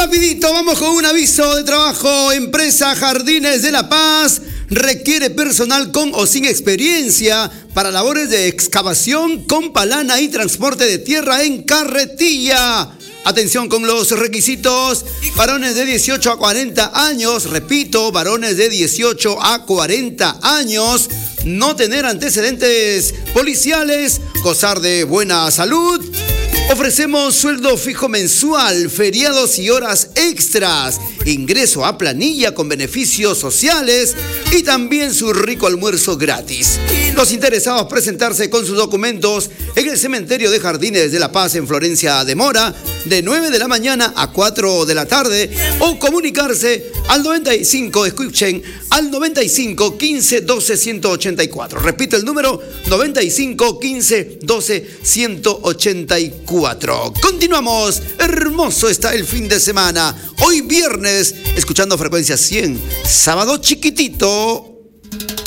Rapidito, vamos con un aviso de trabajo. Empresa Jardines de la Paz requiere personal con o sin experiencia para labores de excavación con palana y transporte de tierra en carretilla. Atención con los requisitos: varones de 18 a 40 años, repito, varones de 18 a 40 años, no tener antecedentes policiales, gozar de buena salud. Ofrecemos sueldo fijo mensual, feriados y horas extras, ingreso a planilla con beneficios sociales y también su rico almuerzo gratis. Los interesados presentarse con sus documentos en el cementerio de Jardines de la Paz en Florencia de Mora de 9 de la mañana a 4 de la tarde o comunicarse al 95, escuchen, al 95 15 12 184. Repito el número: 95 15 12 184. Continuamos. Hermoso está el fin de semana. Hoy viernes, escuchando Frecuencia 100. Sábado chiquitito.